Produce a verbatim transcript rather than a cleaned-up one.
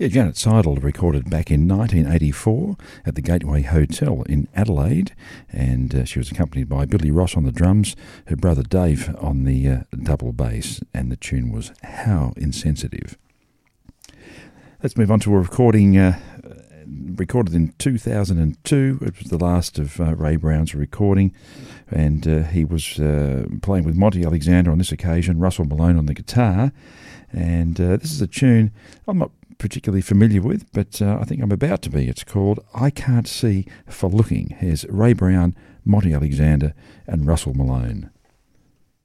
Yeah, Janet Seidel recorded back in nineteen eighty-four at the Gateway Hotel in Adelaide, and uh, she was accompanied by Billy Ross on the drums, her brother Dave on the uh, double bass, and the tune was How Insensitive. Let's move on to a recording uh, recorded in two thousand two. It was the last of uh, Ray Brown's recording, and uh, he was uh, playing with Monty Alexander on this occasion, Russell Malone on the guitar, and uh, this is a tune I'm not particularly familiar with, but uh, I think I'm about to be. It's called I Can't See for Looking. Here's Ray Brown, Monty Alexander and Russell Malone.